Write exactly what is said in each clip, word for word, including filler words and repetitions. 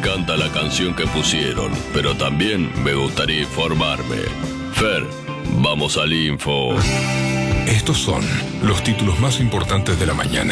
encanta la canción que pusieron, pero también me gustaría informarme. Fer, vamos al info. Estos son los títulos más importantes de la mañana.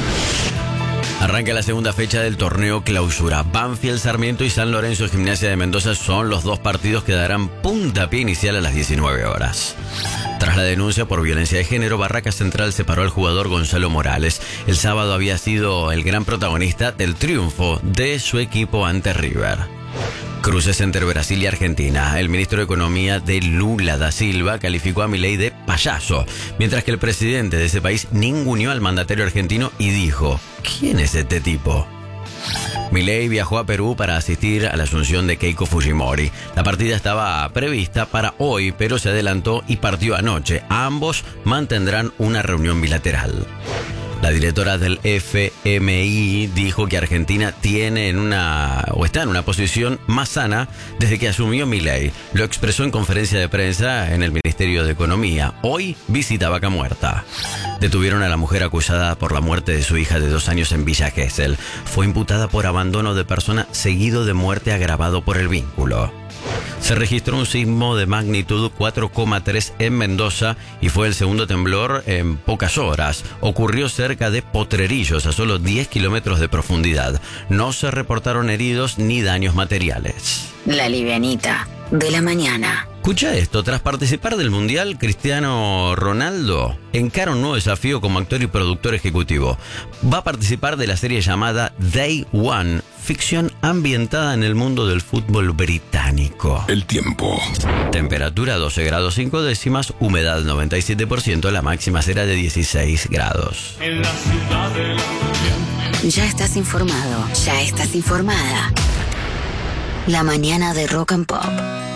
Arranca la segunda fecha del torneo Clausura. Banfield, Sarmiento y San Lorenzo Gimnasia de Mendoza son los dos partidos que darán puntapié inicial a las diecinueve horas. Tras la denuncia por violencia de género, Barraca Central separó al jugador Gonzalo Morales. El sábado había sido el gran protagonista del triunfo de su equipo ante River. Cruces entre Brasil y Argentina. El ministro de Economía de Lula da Silva calificó a Milei de payaso, mientras que el presidente de ese país ninguneó al mandatario argentino y dijo: ¿quién es este tipo? Milei viajó a Perú para asistir a la asunción de Keiko Fujimori. La partida estaba prevista para hoy, pero se adelantó y partió anoche. Ambos mantendrán una reunión bilateral. La directora del F M I dijo que Argentina tiene en una o está en una posición más sana desde que asumió Milei. Lo expresó en conferencia de prensa en el Ministerio de Economía. Hoy visita Vaca Muerta. Detuvieron a la mujer acusada por la muerte de su hija de dos años en Villa Gesell. Fue imputada por abandono de persona seguido de muerte agravado por el vínculo. Se registró un sismo de magnitud cuatro coma tres en Mendoza y fue el segundo temblor en pocas horas. Ocurrió cerca de Potrerillos, a solo diez kilómetros de profundidad. No se reportaron heridos ni daños materiales. La livianita de la mañana. Escucha esto, tras participar del Mundial, Cristiano Ronaldo encara un nuevo desafío como actor y productor ejecutivo. Va a participar de la serie llamada Day One, ficción ambientada en el mundo del fútbol británico. El tiempo. Temperatura doce grados cinco décimas, humedad noventa y siete por ciento, la máxima será de dieciséis grados. En la ciudad de la... Ya estás informado, ya estás informada. La mañana de Rock and Pop.